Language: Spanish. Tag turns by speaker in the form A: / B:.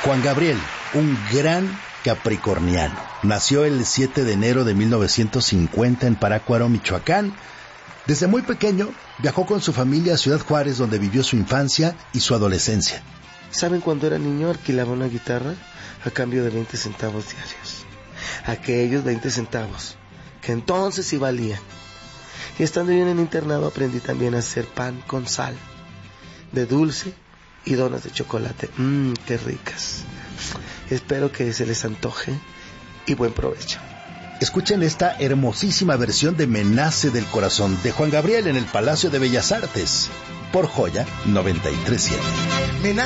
A: Juan Gabriel, un gran capricorniano. Nació el 7 de enero de 1950 en Parácuaro, Michoacán. Desde muy pequeño viajó con su familia a Ciudad Juárez, donde vivió su infancia y su adolescencia.
B: ¿Saben cuando era niño alquilaba una guitarra a cambio de 20 centavos diarios? Aquellos 20 centavos, que entonces sí valían. Y estando yo en el internado aprendí también a hacer pan con sal, de dulce y donas de chocolate. Qué ricas. Espero que se les antoje y buen provecho.
A: Escuchen esta hermosísima versión de Me nace del corazón de Juan Gabriel en el Palacio de Bellas Artes por Joya 93.7.